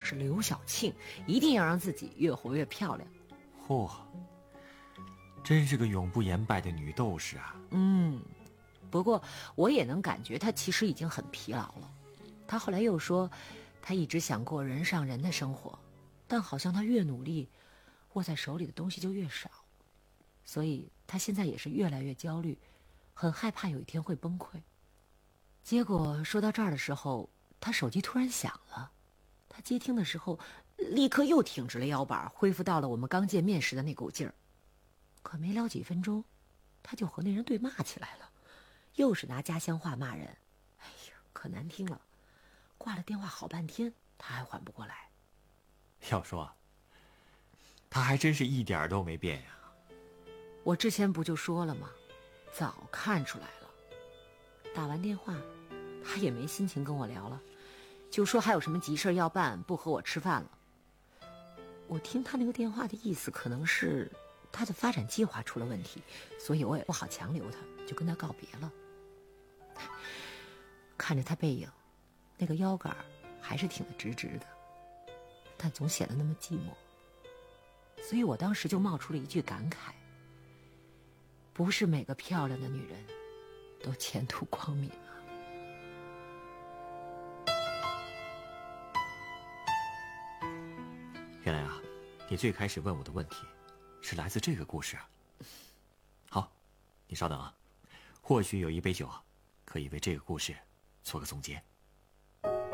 是刘晓庆，一定要让自己越活越漂亮。 嚯，真是个永不言败的女斗士啊。 不过我也能感觉她其实已经很疲劳了。她后来又说，她一直想过人上人的生活，但好像她越努力，握在手里的东西就越少，所以她现在也是越来越焦虑，很害怕有一天会崩溃。结果说到这儿的时候，她手机突然响了，她接听的时候立刻又挺直了腰板，恢复到了我们刚见面时的那股劲儿。可没聊几分钟，她就和那人对骂起来了，又是拿家乡话骂人，哎呀，可难听了。挂了电话好半天，她还缓不过来。 要说她还真是一点都没变呀。 我之前不就说了吗？早看出来了。打完电话，她也没心情跟我聊了，就说还有什么急事要办，不和我吃饭了。我听她那个电话的意思，可能是她的发展计划出了问题，所以我也不好强留她，就跟她告别了。看着她背影，那个腰杆还是挺得直直的，但总显得那么寂寞。所以我当时就冒出了一句感慨：不是每个漂亮的女人都前途光明啊。 原来啊，你最开始问我的问题是来自这个故事啊。好，你稍等啊，或许有一杯酒可以为这个故事做个总结。